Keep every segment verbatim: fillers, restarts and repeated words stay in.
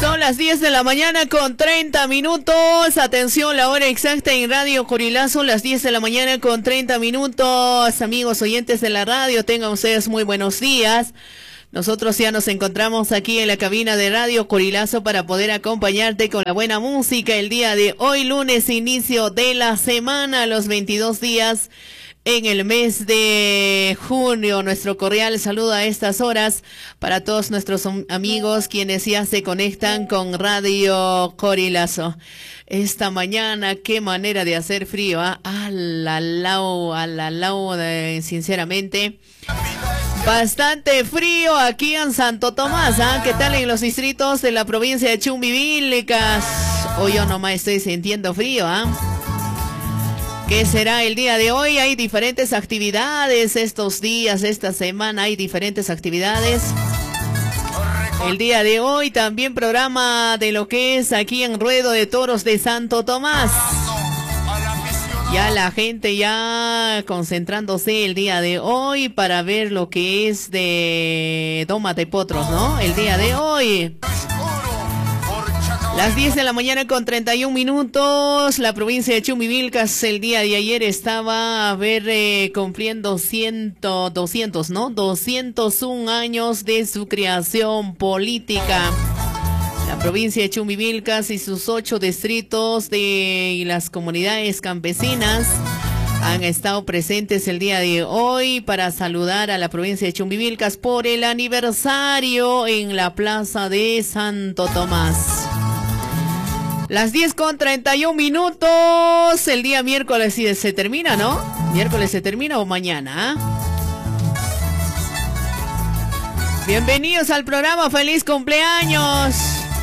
Son las diez de la mañana con treinta minutos. Atención, la hora exacta en Radio Corilazo, las diez de la mañana con treinta minutos. Amigos oyentes de la radio, tengan ustedes muy buenos días. Nosotros ya nos encontramos aquí en la cabina de Radio Corilazo para poder acompañarte con la buena música el día de hoy, lunes, inicio de la semana, los veintidós días en el mes de junio. Nuestro cordial saludo a estas horas para todos nuestros amigos quienes ya se conectan con Radio Corilazo. Esta mañana, qué manera de hacer frío, ¿ah? ¿eh? A la lau, a la lau, de, sinceramente. Bastante frío aquí en Santo Tomás, ¿ah? ¿eh? ¿Qué tal en los distritos de la provincia de Chumbivilcas? Hoy yo nomás estoy sintiendo frío, ¿ah? ¿eh? ¿Qué será el día de hoy? Hay diferentes actividades estos días, esta semana hay diferentes actividades. El día de hoy también programa de lo que es aquí en Ruedo de Toros de Santo Tomás. Ya la gente ya concentrándose el día de hoy para ver lo que es de Doma de Potros, ¿no? El día de hoy. Las diez de la mañana con treinta y un minutos, la provincia de Chumbivilcas el día de ayer estaba a ver eh, cumpliendo cien, doscientos, ¿no? doscientos un años de su creación política. La provincia de Chumbivilcas y sus ocho distritos de y las comunidades campesinas han estado presentes el día de hoy para saludar a la provincia de Chumbivilcas por el aniversario en la plaza de Santo Tomás. Las diez con treinta y un minutos, el día miércoles si se termina, ¿no? Miércoles se termina o mañana, ¿eh? Bienvenidos al programa, feliz cumpleaños.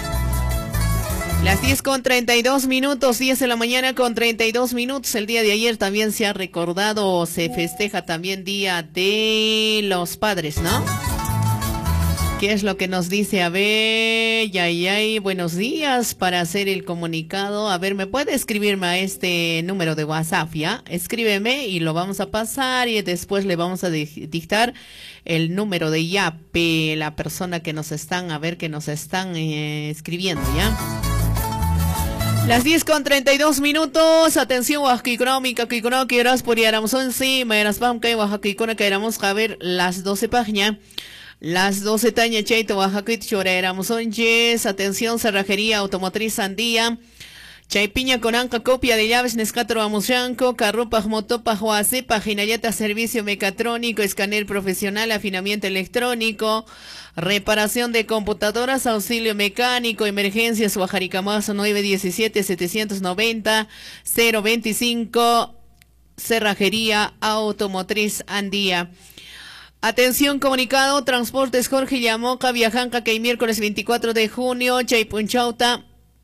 Las diez con treinta y dos minutos, diez de la mañana con treinta y dos minutos. El día de ayer también se ha recordado, se festeja también Día de los Padres, ¿no? ¿Qué es lo que nos dice? A ver, ya, ya, buenos días para hacer el comunicado. A ver, ¿me puede escribirme a este número de WhatsApp, ya? Escríbeme y lo vamos a pasar y después le vamos a dictar el número de Yape, la persona que nos están, a ver, que nos están eh, escribiendo, ¿ya? Las diez con treinta y dos minutos, atención, Oaxaquicona, Micaquicona, que eras por Yaramson, sí, Mayras Pamca y Oaxaquicona, que éramos a ver las doce páginas. Las doce taña Chaito, Oaxaca, Choréramos Onches, atención, cerrajería automotriz Sandía, Chaipiña con anca, copia de llaves, Nescatro Amushanco, Carrupa, Motopa, Joase, Paginayata, servicio mecatrónico, escáner profesional, afinamiento electrónico, reparación de computadoras, auxilio mecánico, emergencias, Oaxaricamazo nueve diecisiete setecientos noventa cero veinticinco, cerrajería automotriz Andía. Atención, comunicado, Transportes Jorge Yamoca, Viajanca, que hay miércoles veinticuatro de junio, Chaipunchauta,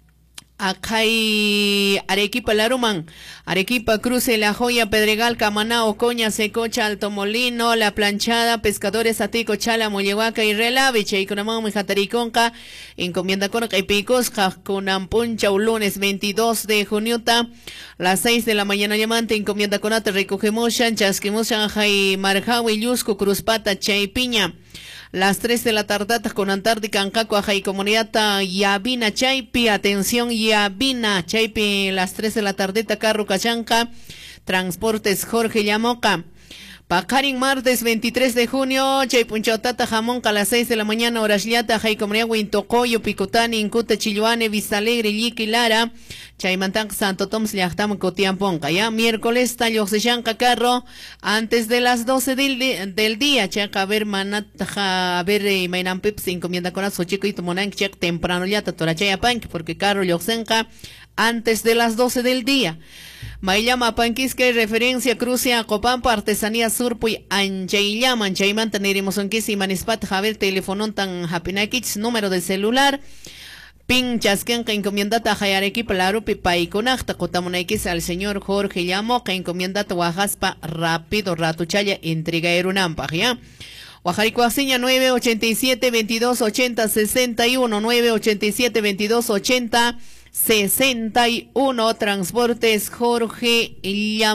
Acay, Arequipa, Laruman, Arequipa, Cruce, La Joya, Pedregal, Camaná, Ocoña, Secocha, Alto Molino, La Planchada, Pescadores, Atico, Chala, Mollehuaca y Relave, Chaiconamón, Mijatariconca, Encomienda Conca y Picos, Jacunampuncha, lunes veintidós de junio, las seis de la mañana llamante, Encomienda Conate, Recogemoshan, Chasquimoshan, Jai, Marjawi, Yusco, Cruzpata, Chaipiña. Las tres de la tarde con Antártica, Ancaco, Ajay, Comunidad, Yabina, Chaipi, atención, Yabina, Chaipi, las tres de la tarde, Carro, Cachanca, Transportes Jorge Yamoca. Pacarin, martes veintitrés de junio, Chaipunchautata, Jamonca, a las seis de la mañana, Horasliata, Jay, Comunidad, Huintocoyo, Picotani, Incuta, Chilluane, Vista Alegre, Yiqui, Lara, Chaimantac, Santo Toms, Liachtam, Cotiamponca, ya, miércoles, Tallos de Chanca, Carro, antes de las doce del, del día, Chaca, a ver, Manata, a ver, eh, Mainan Pips, encomienda con Azo, Chico y Tumonang, Chac, temprano, ya, Tatorachaya, Pank, porque Carro, Yoxenca, antes de las doce del día. Maillama Panquisque, referencia Crucia, Copampa, Artesanía Surpuy, Anchayllama, Anchayman, Taneremos Onquisi, Manispat, Javier, Telefonón, Tan Japinakich, número de celular, Pinchas, que encomiendata Jayarequipa, Larupi, Paiconacta, Cotamunaikis al señor Jorge Llamo, que encomiendata Oaxaspa, rápido, Ratuchaya, entrega Erunampa, ¿ya? Oaxaricoaciña nueve ochenta y siete veintidós ochenta sesenta y uno, nueve ochenta y siete veintidós ochenta sesenta y uno, Transportes Jorge Llamo.